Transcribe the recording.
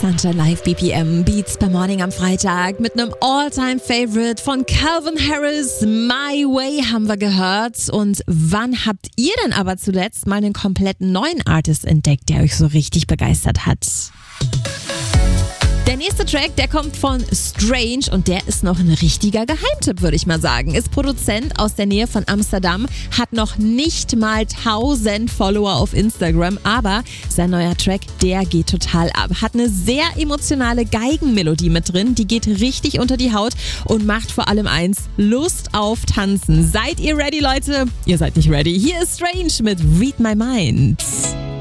Sunshine Live BPM Beats per Morning am Freitag mit einem All-Time-Favorite von Calvin Harris. My Way haben wir gehört. Und wann habt ihr denn aber zuletzt mal einen kompletten neuen Artist entdeckt, der euch so richtig begeistert hat? Der nächste Track, der kommt von Strange und der ist noch ein richtiger Geheimtipp, würde ich mal sagen. Ist Produzent aus der Nähe von Amsterdam, hat noch nicht mal 1000 Follower auf Instagram, aber sein neuer Track, der geht total ab. Hat eine sehr emotionale Geigenmelodie mit drin, die geht richtig unter die Haut und macht vor allem eins, Lust auf Tanzen. Seid ihr ready, Leute? Ihr seid nicht ready. Hier ist Strange mit Read My Mind.